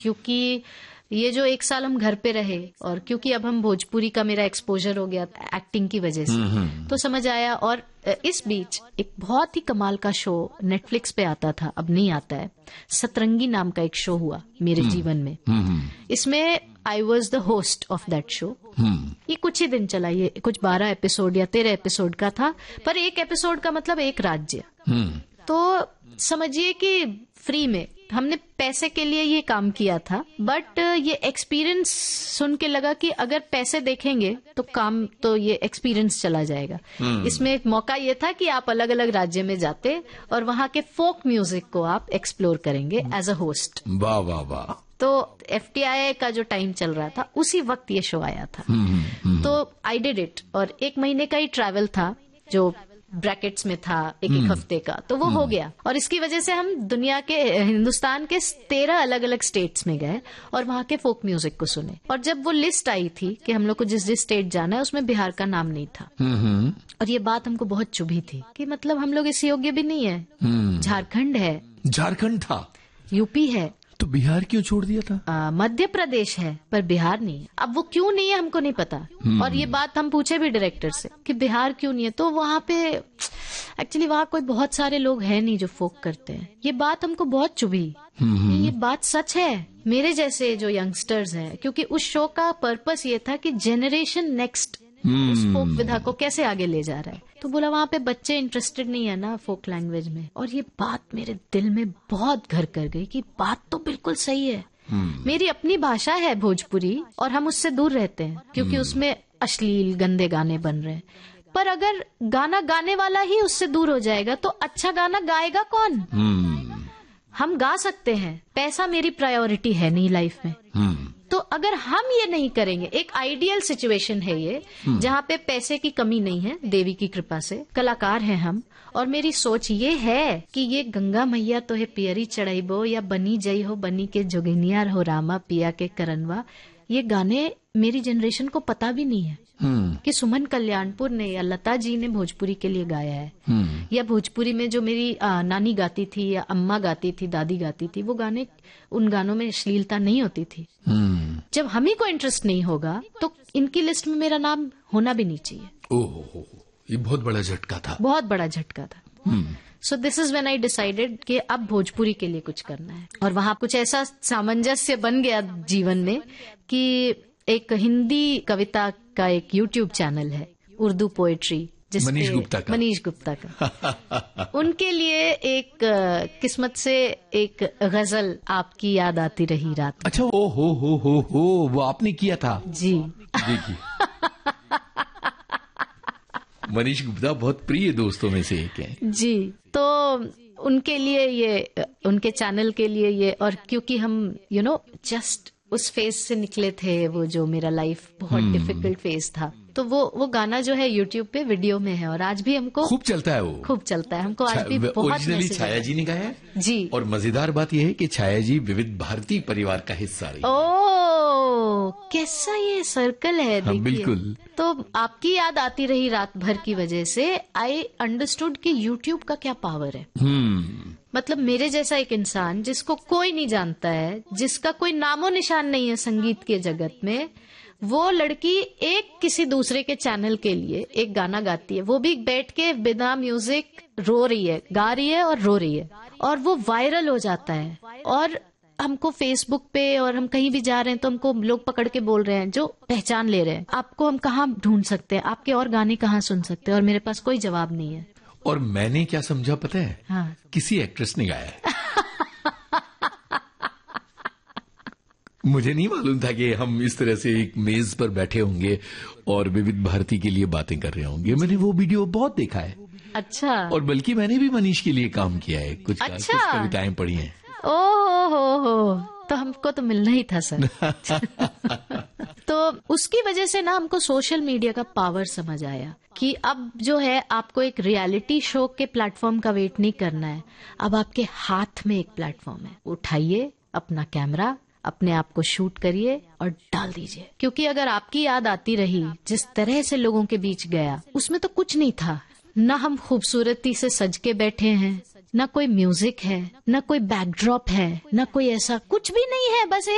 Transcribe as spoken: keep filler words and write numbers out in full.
क्योंकि ये जो एक साल हम घर पे रहे और क्योंकि अब हम भोजपुरी का मेरा एक्सपोजर हो गया एक्टिंग की वजह से, तो समझ आया। और इस बीच एक बहुत ही कमाल का शो नेटफ्लिक्स पे आता था, अब नहीं आता है, सतरंगी नाम का एक शो हुआ मेरे जीवन में। इसमें I was the host of that show. ये कुछ ही दिन चला, ये कुछ बारह एपिसोड या तेरह एपिसोड का था, पर एक एपिसोड का मतलब एक राज्य। तो समझिए कि फ्री में हमने पैसे के लिए ये काम किया था, बट ये एक्सपीरियंस सुन के लगा कि अगर पैसे देखेंगे तो काम तो ये एक्सपीरियंस चला जाएगा। इसमें एक मौका ये था कि आप अलग अलग राज्य में जाते और वहाँ के फोक म्यूजिक को आप एक्सप्लोर करेंगे एज अ होस्ट। वाह वाह वाह। तो एफटीआई का जो टाइम चल रहा था उसी वक्त ये शो आया था। तो आई डिड इट, और एक महीने का ही ट्रैवल था जो ब्रैकेट्स में था, एक एक हफ्ते का, तो वो हो गया। और इसकी वजह से हम दुनिया के, हिंदुस्तान के तेरह अलग अलग स्टेट्स में गए और वहाँ के फोक म्यूजिक को सुने। और जब वो लिस्ट आई थी कि हम लोग को जिस जिस स्टेट जाना है, उसमें बिहार का नाम नहीं था। और ये बात हमको बहुत चुभी थी कि मतलब हम लोग इस योग्य भी नहीं है। झारखंड है, झारखंड था, यूपी है, तो बिहार क्यों छोड़ दिया था? मध्य प्रदेश है पर बिहार नहीं है। अब वो क्यों नहीं है हमको नहीं पता। और ये बात हम पूछे भी डायरेक्टर से कि बिहार क्यों नहीं है, तो वहाँ पे एक्चुअली वहाँ कोई बहुत सारे लोग हैं नहीं जो फोक करते हैं। ये बात हमको बहुत चुभी। ये बात सच है मेरे जैसे जो यंगस्टर्स हैं, क्योंकि उस शो का पर्पस ये था कि जेनरेशन नेक्स्ट उस फोक विधा को कैसे आगे ले जा रहा है। तो बोला वहाँ पे बच्चे इंटरेस्टेड नहीं है ना फोक लैंग्वेज में। और ये बात मेरे दिल में बहुत घर कर गई कि बात तो बिल्कुल सही है। मेरी अपनी भाषा है भोजपुरी और हम उससे दूर रहते हैं क्योंकि उसमें अश्लील गंदे गाने बन रहे हैं। पर अगर गाना गाने वाला ही उससे दूर हो जाएगा तो अच्छा गाना गाएगा कौन? हम गा सकते हैं, पैसा मेरी प्रायोरिटी है नहीं लाइफ में। तो अगर हम ये नहीं करेंगे, एक आइडियल सिचुएशन है ये जहाँ पे पैसे की कमी नहीं है, देवी की कृपा से कलाकार हैं हम। और मेरी सोच ये है कि ये गंगा मैया तो है पियरी चढ़ाइबो या बनी जई हो बनी के जोगिनिया हो रामा पिया के करनवा, ये गाने मेरी जनरेशन को पता भी नहीं है कि सुमन कल्याणपुर ने या लता जी ने भोजपुरी के लिए गाया है। या भोजपुरी में जो मेरी आ, नानी गाती थी या अम्मा गाती थी, दादी गाती थी, वो गाने, उन गानों में अश्लीलता नहीं होती थी। जब हम ही को इंटरेस्ट नहीं होगा तो इनकी लिस्ट में मेरा नाम होना भी नहीं चाहिए। ओह, ये बहुत बड़ा झटका था, बहुत बड़ा झटका था। So this is when I decided कि अब भोजपुरी के लिए कुछ करना है। और वहाँ कुछ ऐसा सामंजस्य बन गया जीवन में कि एक हिंदी कविता का एक यूट्यूब चैनल है, उर्दू पोएट्री, मनीष गुप्ता का मनीष गुप्ता का उनके लिए एक किस्मत से एक गजल आपकी याद आती रही रात। अच्छा, ओ हो हो हो हो वो आपने किया था? जी देखिए मनीष गुप्ता बहुत प्रिय दोस्तों में से एक है जी। तो उनके लिए ये, उनके चैनल के लिए ये, और क्योंकि हम यू नो जस्ट उस फेज से निकले थे, वो जो मेरा लाइफ बहुत डिफिकल्ट फेज था, तो वो वो गाना जो है यूट्यूब पे वीडियो में है और आज भी हमको खूब चलता है। वो खूब चलता है हमको आज भी बहुत। ओरिजिनली छाया जी ने गाया है जी। और मजेदार बात यह है कि छाया जी विविध भारती परिवार का हिस्सा रही। ओ, कैसा ये सर्कल है। हाँ, बिल्कुल। तो आपकी याद आती रही रात भर की वजह से आई अंडरस्टूड कि यूट्यूब का क्या पावर है। मतलब मेरे जैसा एक इंसान जिसको कोई नहीं जानता है, जिसका कोई नामो निशान नहीं है संगीत के जगत में, वो लड़की एक किसी दूसरे के चैनल के लिए एक गाना गाती है, वो भी बैठ के बिना म्यूजिक रो रही है, गा रही है और रो रही है, और वो वायरल हो जाता है। और हमको फेसबुक पे और हम कहीं भी जा रहे हैं तो हमको लोग पकड़ के बोल रहे हैं, जो पहचान ले रहे हैं, आपको हम कहाँ ढूंढ सकते हैं, आपके और गाने कहाँ सुन सकते हैं। और मेरे पास कोई जवाब नहीं है। और मैंने क्या समझा पता है? हाँ। किसी एक्ट्रेस ने गाया है। मुझे नहीं मालूम था कि हम इस तरह से एक मेज पर बैठे होंगे और विविध भारती के लिए बातें कर रहे होंगे। मैंने वो वीडियो बहुत देखा है। अच्छा। और बल्कि मैंने भी मनीष के लिए काम किया है, कुछ अच्छा। कुछ कविताएं पढ़ी हैं। ओ हो हो, तो हमको तो मिलना ही था सर। तो उसकी वजह से ना हमको सोशल मीडिया का पावर समझ आया कि अब जो है आपको एक रियलिटी शो के प्लेटफॉर्म का वेट नहीं करना है, अब आपके हाथ में एक प्लेटफॉर्म है। उठाइए अपना कैमरा, अपने आप को शूट करिए और डाल दीजिए। क्योंकि अगर आपकी याद आती रही जिस तरह से लोगों के बीच गया, उसमें तो कुछ नहीं था, न हम खूबसूरती से सज के बैठे हैं, न कोई म्यूजिक है, न कोई बैकड्रॉप है, न कोई ऐसा कुछ भी नहीं है, बस एक